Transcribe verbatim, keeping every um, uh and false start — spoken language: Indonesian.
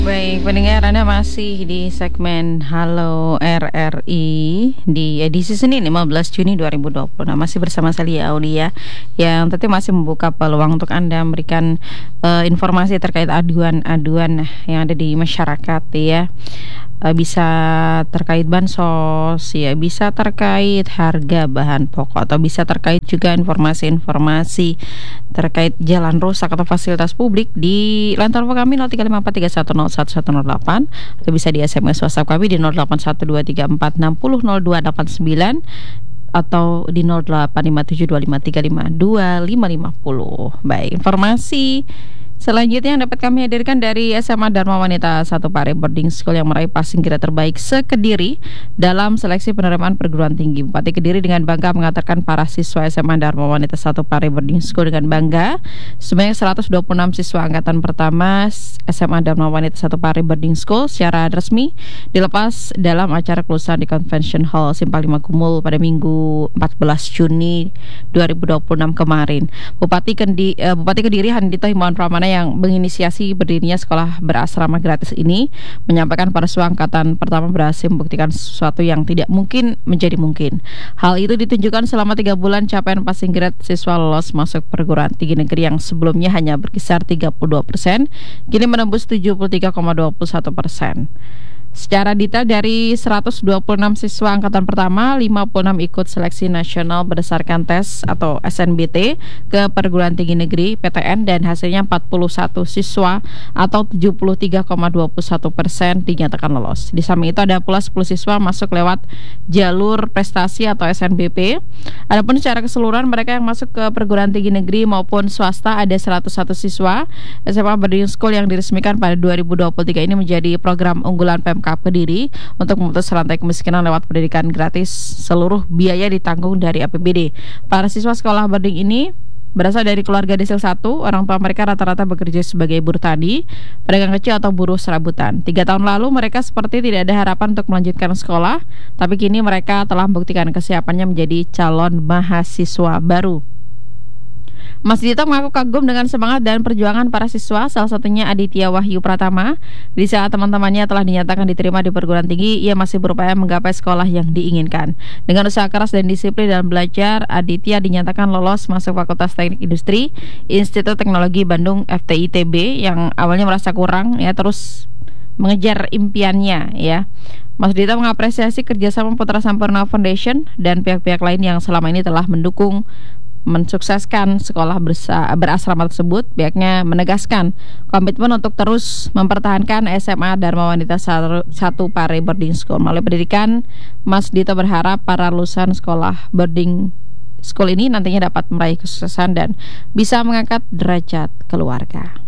Baik, pendengar Anda masih di segmen Halo R R I di edisi Senin lima belas Juni dua ribu dua puluh. Nah, masih bersama saya Aulia yang tentu masih membuka peluang untuk Anda memberikan uh, informasi terkait aduan-aduan yang ada di masyarakat ya. Uh, bisa terkait bansos ya, bisa terkait harga bahan pokok, atau bisa terkait juga informasi-informasi terkait jalan rusak atau fasilitas publik di line telepon kami nol tiga lima empat tiga satu nol satu satu nol delapan, atau bisa di S M S WhatsApp kami di nol delapan satu dua tiga empat enam nol nol dua delapan sembilan atau di nol delapan lima tujuh dua lima tiga lima dua lima lima nol. Baik, informasi selanjutnya yang dapat kami hadirkan dari S M A Dharma Wanita satu Pare Boarding School yang meraih passing grade terbaik se-Kediri dalam seleksi penerimaan perguruan tinggi. Bupati Kediri dengan bangga mengatakan para siswa S M A Dharma Wanita satu Pare Boarding School dengan bangga sebanyak seratus dua puluh enam siswa angkatan pertama S M A Dharma Wanita satu Pare Boarding School secara resmi dilepas dalam acara kelulusan di Convention Hall Simpang lima Gumul pada Minggu empat belas Juni dua ribu dua puluh enam kemarin. Bupati Kediri, uh, Bupati Kediri Handito Himawan Pramana yang menginisiasi berdirinya sekolah berasrama gratis ini menyampaikan para siswa angkatan pertama berhasil membuktikan sesuatu yang tidak mungkin menjadi mungkin. Hal itu ditunjukkan selama tiga bulan capaian passing grade siswa lolos masuk perguruan tinggi negeri yang sebelumnya hanya berkisar tiga puluh dua persen, kini menembus tujuh puluh tiga koma dua satu persen. Secara detail dari seratus dua puluh enam siswa angkatan pertama, lima puluh enam ikut seleksi nasional berdasarkan tes atau S N B T ke perguruan tinggi negeri P T N, dan hasilnya empat puluh satu siswa atau tujuh puluh tiga koma dua satu persen dinyatakan lolos. Di samping itu ada pula sepuluh siswa masuk lewat jalur prestasi atau S N B P. Adapun secara keseluruhan mereka yang masuk ke perguruan tinggi negeri maupun swasta ada seratus satu siswa. S M A Boarding School yang diresmikan pada dua ribu dua puluh tiga ini menjadi program unggulan Pemkab Kediri untuk memutus rantai kemiskinan lewat pendidikan gratis. Seluruh biaya ditanggung dari A P B D. Para siswa sekolah boarding ini berasal dari keluarga desil satu, orang tua mereka rata-rata bekerja sebagai buruh tani, pedagang kecil atau buruh serabutan. Tiga tahun lalu mereka seperti tidak ada harapan untuk melanjutkan sekolah, tapi kini mereka telah membuktikan kesiapannya menjadi calon mahasiswa baru. Mas Dito mengaku kagum dengan semangat dan perjuangan para siswa, salah satunya Aditya Wahyu Pratama. Di saat teman-temannya telah dinyatakan diterima di perguruan tinggi, ia masih berupaya menggapai sekolah yang diinginkan. Dengan usaha keras dan disiplin dalam belajar, Aditya dinyatakan lolos masuk Fakultas Teknik Industri Institut Teknologi Bandung F T I T B yang awalnya merasa kurang, ya terus mengejar impiannya ya. Mas Dito mengapresiasi kerjasama Putra Sampurna Foundation dan pihak-pihak lain yang selama ini telah mendukung mensukseskan sekolah bersa- berasrama tersebut. Pihaknya menegaskan komitmen untuk terus mempertahankan S M A Dharma Wanita satu Pare Boarding School. Melalui pendidikan, Mas Dito berharap para lulusan sekolah boarding school ini nantinya dapat meraih kesuksesan dan bisa mengangkat derajat keluarga.